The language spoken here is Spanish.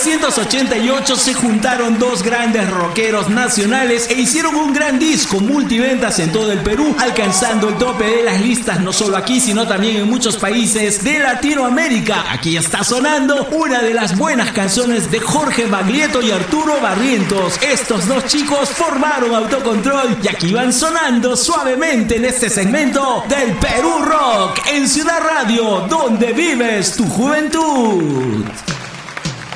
1988 se juntaron dos grandes rockeros nacionales e hicieron un gran disco multiventas en todo el Perú, alcanzando el tope de las listas no solo aquí, sino también en muchos países de Latinoamérica. Aquí está sonando una de las buenas canciones de Jorge Baglietto y Arturo Barrientos. Estos dos chicos formaron Autocontrol y aquí van sonando suavemente en este segmento del Perú Rock en Ciudad Radio, donde vives tu juventud.